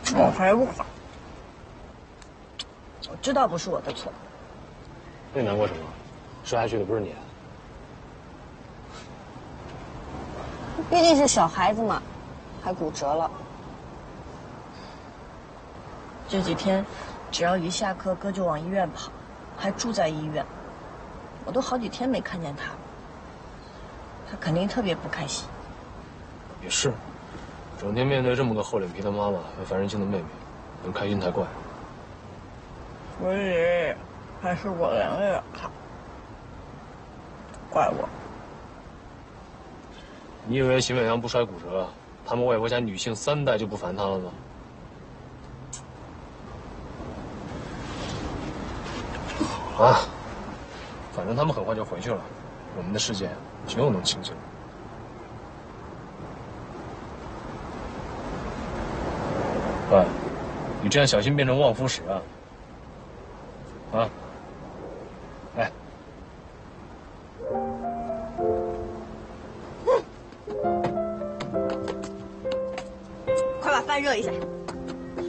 我还不好。我知道不是我的错。 那你难过什么？摔下去的不是你。 毕竟是小孩子嘛，还骨折了。这几天，只要一下课，哥就往医院跑，还住在医院。我都好几天没看见他了，他肯定特别不开心。 也是，整天面对这么个厚脸皮的妈妈和烦人精的妹妹，能开心才怪。 所以，还是我连累他，怪我。 你以为邢远阳不摔骨折，他们外婆家女性3代就不烦他了吗？好啊，反正他们很快就回去了，我们的世界只有能清静。喂，你这样小心变成旺夫石啊！啊，来。 快把饭热一下。